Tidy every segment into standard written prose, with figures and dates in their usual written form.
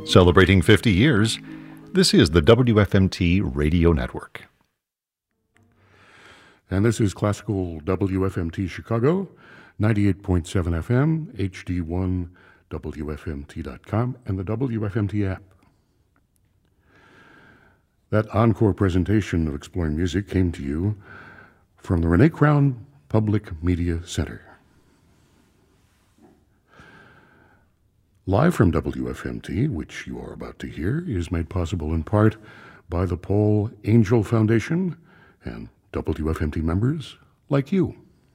Celebrating 50 years, this is the WFMT Radio Network. And this is Classical WFMT Chicago, 98.7 FM, HD1, WFMT.com, and the WFMT app. That encore presentation of Exploring Music came to you from the Renee Crown Public Media Center. Live from WFMT, which you are about to hear, is made possible in part by the Paul Angel Foundation and WFMT members like you.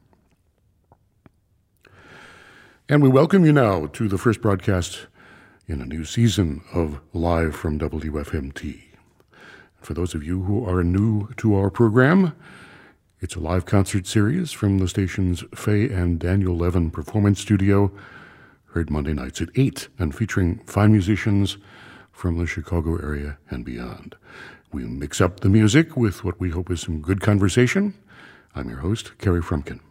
And we welcome you now to the first broadcast in a new season of Live from WFMT. For those of you who are new to our program, it's a live concert series from the station's Faye and Daniel Levin Performance Studio, heard Monday nights at 8, and featuring fine musicians from the Chicago area and beyond. We mix up the music with what we hope is some good conversation. I'm your host, Kerry Frumkin.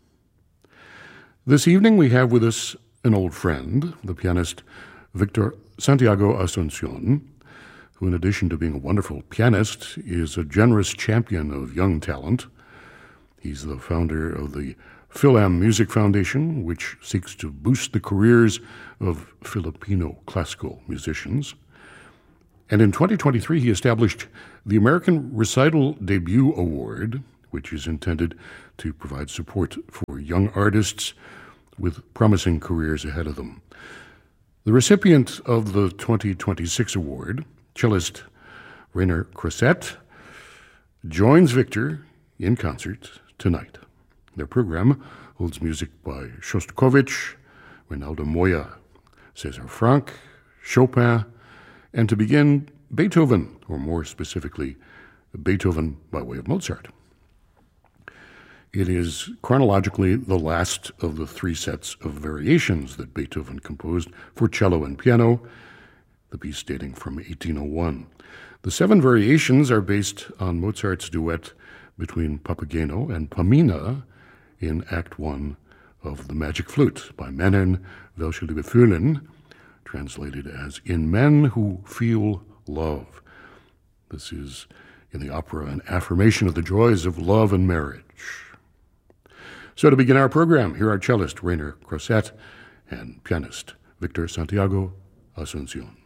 This evening we have with us an old friend, the pianist Victor Santiago Asuncion, who in addition to being a wonderful pianist is a generous champion of young talent. He's the founder of the Philam Music Foundation, which seeks to boost the careers of Filipino classical musicians. And in 2023, he established the American Recital Debut Award, which is intended to provide support for young artists with promising careers ahead of them. The recipient of the 2026 award, cellist Rainer Crosset, joins Victor in concert tonight. Their program holds music by Shostakovich, Reynaldo Moya, César Franck, Chopin, and to begin, Beethoven, or more specifically, Beethoven by way of Mozart. It is chronologically the last of the three sets of variations that Beethoven composed for cello and piano, the piece dating from 1801. The 7 variations are based on Mozart's duet between Papageno and Pamina in Act 1 of The Magic Flute by Männern, welche Liebe fühlen, translated as In Men Who Feel Love. This is, in the opera, an affirmation of the joys of love and marriage. So to begin our program, here are cellist Rainer Crosset and pianist Victor Santiago Asuncion.